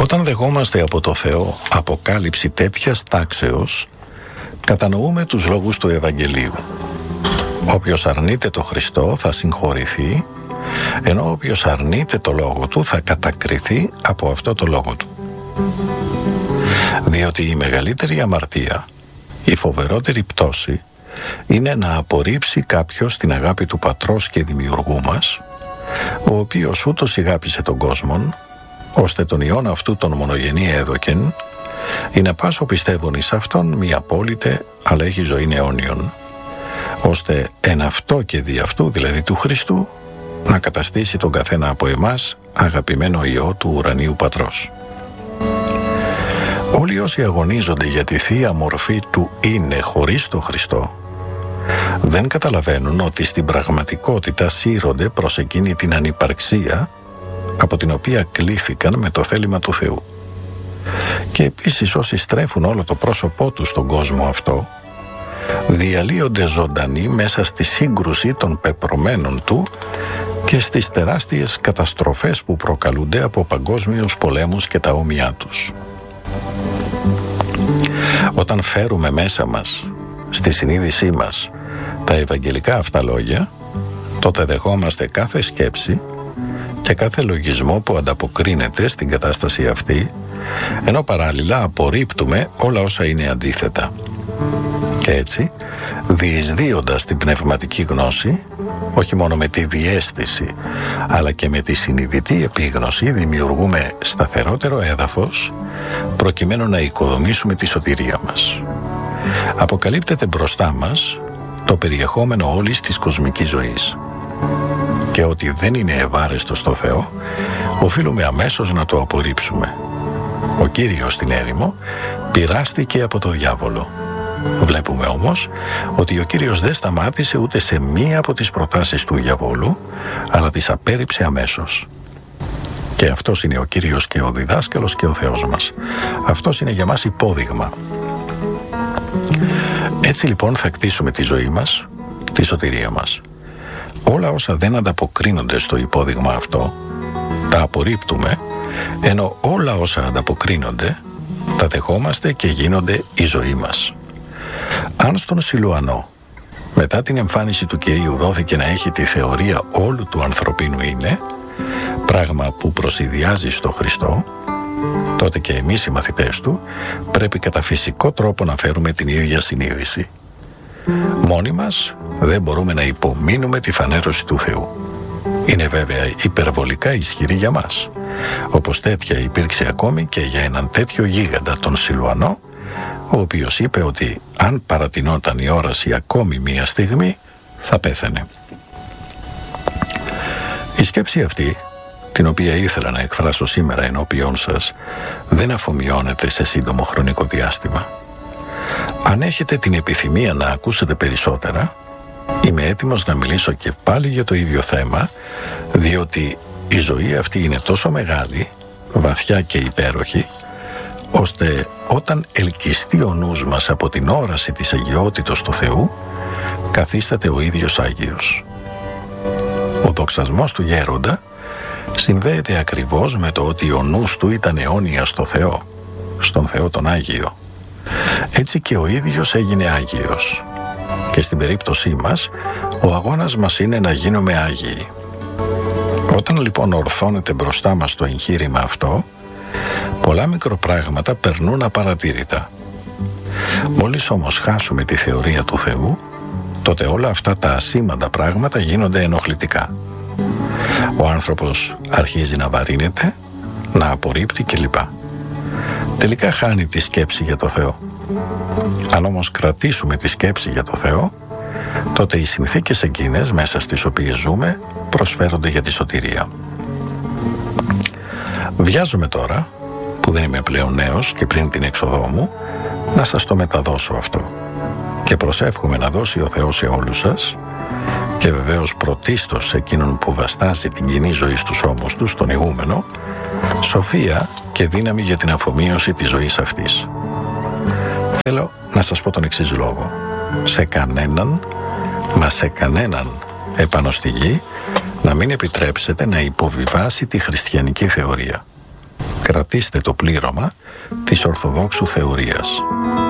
Όταν δεχόμαστε από το Θεό αποκάλυψη τέτοιας τάξεως, κατανοούμε τους λόγους του Ευαγγελίου. Όποιος αρνείται το Χριστό θα συγχωρηθεί, ενώ όποιος αρνείται το λόγο του θα κατακριθεί από αυτό το λόγο του. Διότι η μεγαλύτερη αμαρτία, η φοβερότερη πτώση, είναι να απορρίψει κάποιος την αγάπη του Πατρός και Δημιουργού μας, ο οποίος ούτως αγάπησε τον κόσμον, ώστε τον Υιόν αυτού τον μονογενή έδωκεν, ή να πάσο πιστεύουν εις αυτόν μη απόλυτε, αλλά έχει ζωή αιώνιον, ώστε εν αυτό και δι' αυτού, δηλαδή του Χριστού, να καταστήσει τον καθένα από εμάς αγαπημένο Υιό του ουρανίου Πατρός. Όλοι όσοι αγωνίζονται για τη Θεία Μορφή του είναι χωρίς το Χριστό, δεν καταλαβαίνουν ότι στην πραγματικότητα σύρονται προς εκείνη την ανυπαρξία από την οποία κλήθηκαν με το θέλημα του Θεού. Και επίσης όσοι στρέφουν όλο το πρόσωπό τους στον κόσμο αυτό, διαλύονται ζωντανοί μέσα στη σύγκρουση των πεπρωμένων του και στις τεράστιες καταστροφές που προκαλούνται από παγκόσμιους πολέμους και τα όμοιά τους. Όταν φέρουμε μέσα μας, στη συνείδησή μας, τα ευαγγελικά αυτά λόγια, τότε δεχόμαστε κάθε σκέψη και κάθε λογισμό που ανταποκρίνεται στην κατάσταση αυτή, ενώ παράλληλα απορρίπτουμε όλα όσα είναι αντίθετα. Και έτσι, διεισδύοντας την πνευματική γνώση, όχι μόνο με τη διαίσθηση, αλλά και με τη συνειδητή επίγνωση, δημιουργούμε σταθερότερο έδαφος, προκειμένου να οικοδομήσουμε τη σωτηρία μας. Αποκαλύπτεται μπροστά μας το περιεχόμενο όλης της κοσμικής ζωής. Και ότι δεν είναι ευάρεστο στο Θεό, οφείλουμε αμέσως να το απορρίψουμε. Ο Κύριος στην έρημο πειράστηκε από το διάβολο. Βλέπουμε όμως ότι ο Κύριος δεν σταμάτησε ούτε σε μία από τις προτάσεις του διαβόλου, αλλά τις απέρριψε αμέσως. Και αυτός είναι ο Κύριος και ο διδάσκαλος και ο Θεός μας. Αυτός είναι για μας υπόδειγμα. Έτσι λοιπόν θα κτίσουμε τη ζωή μας, τη σωτηρία μας. Όλα όσα δεν ανταποκρίνονται στο υπόδειγμα αυτό, τα απορρίπτουμε, ενώ όλα όσα ανταποκρίνονται, τα δεχόμαστε και γίνονται η ζωή μας. Αν στον Σιλουανό, μετά την εμφάνιση του Κυρίου, δόθηκε να έχει τη θεωρία όλου του ανθρωπίνου είναι, πράγμα που προσηδιάζει στο Χριστό, τότε και εμείς οι μαθητές του πρέπει κατά φυσικό τρόπο να φέρουμε την ίδια συνείδηση. Μόνοι μας δεν μπορούμε να υπομείνουμε τη φανέρωση του Θεού. Είναι βέβαια υπερβολικά ισχυρή για μας, όπως τέτοια υπήρξε ακόμη και για έναν τέτοιο γίγαντα, τον Σιλουανό, ο οποίος είπε ότι αν παρατηνόταν η όραση ακόμη μία στιγμή, θα πέθαινε. Η σκέψη αυτή, την οποία ήθελα να εκφράσω σήμερα ενώπιόν σας, δεν αφομοιώνεται σε σύντομο χρονικό διάστημα. Αν έχετε την επιθυμία να ακούσετε περισσότερα, είμαι έτοιμος να μιλήσω και πάλι για το ίδιο θέμα, διότι η ζωή αυτή είναι τόσο μεγάλη, βαθιά και υπέροχη, ώστε όταν ελκυστεί ο νους μας από την όραση της αγιότητος του Θεού, καθίσταται ο ίδιος Άγιος. Ο δοξασμός του γέροντα συνδέεται ακριβώς με το ότι ο νους του ήταν αιώνια στο Θεό, στον Θεό τον Άγιο. Έτσι και ο ίδιος έγινε Άγιος. Και στην περίπτωσή μας, ο αγώνας μας είναι να γίνουμε Άγιοι. Όταν λοιπόν ορθώνεται μπροστά μας το εγχείρημα αυτό, πολλά μικροπράγματα περνούν απαρατήρητα. Μόλις όμως χάσουμε τη θεωρία του Θεού, τότε όλα αυτά τα ασήμαντα πράγματα γίνονται ενοχλητικά. Ο άνθρωπος αρχίζει να βαρύνεται, να απορρίπτει κλπ. Τελικά χάνει τη σκέψη για το Θεό. Αν όμως κρατήσουμε τη σκέψη για το Θεό, τότε οι συνθήκες εκείνες μέσα στις οποίες ζούμε προσφέρονται για τη σωτηρία. Βιάζομαι τώρα, που δεν είμαι πλέον νέος και πριν την έξοδό μου, να σας το μεταδώσω αυτό. Και προσεύχομαι να δώσει ο Θεός σε όλους σας, και βεβαίως πρωτίστως σε εκείνον που βαστάζει την κοινή ζωή στους ώμους του, στον ηγούμενο, σοφία και δύναμη για την αφομοίωση της ζωής αυτής. Θέλω να σας πω τον εξής λόγο. Σε κανέναν επάνω στη γη να μην επιτρέψετε να υποβιβάσει τη χριστιανική θεωρία. κρατήστε το πλήρωμα της Ορθοδόξου θεωρίας.